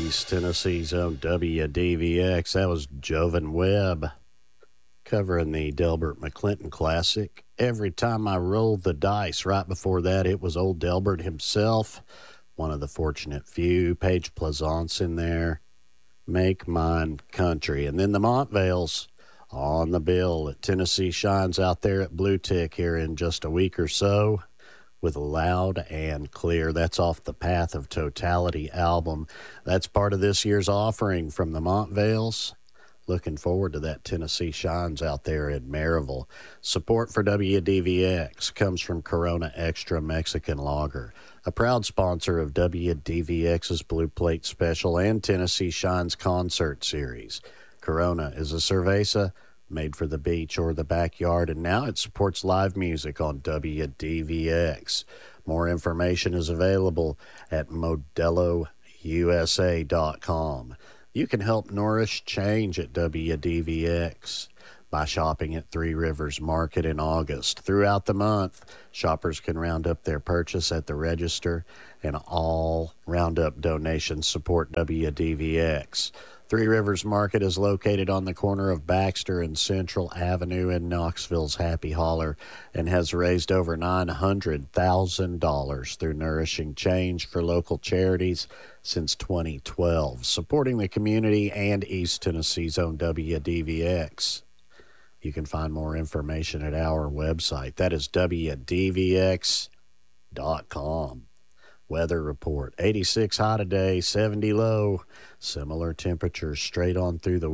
East Tennessee's own WDVX. That was Jovan Webb covering the Delbert McClinton Classic. Every time I rolled the dice. Right before that, it was old Delbert himself, one of the fortunate few. Paige Plaisance in there. Make Mine Country. And then the Montvales on the bill. Tennessee Shines out there at Blue Tick here in just a week or so with Loud and Clear. That's off the Path of Totality album. That's part of this year's offering from the Montvales. Looking forward to that Tennessee Shines out there in Maryville. Support for WDVX comes from Corona Extra Mexican Lager, a proud sponsor of WDVX's Blue Plate Special and Tennessee Shines concert series. Corona is a cerveza made for the beach or the backyard, and now it supports live music on WDVX. More information is available at modelousa.com. You can help nourish change at WDVX by shopping at Three Rivers Market in August. Throughout the month, shoppers can round up their purchase at the register, and all roundup donations support WDVX. Three Rivers Market is located on the corner of Baxter and Central Avenue in Knoxville's Happy Holler and has raised over $900,000 through nourishing change for local charities since 2012, supporting the community and East Tennessee's own WDVX. You can find more information at our website. That is WDVX.com. Weather report, 86 high today, 70 low. Similar temperatures straight on through the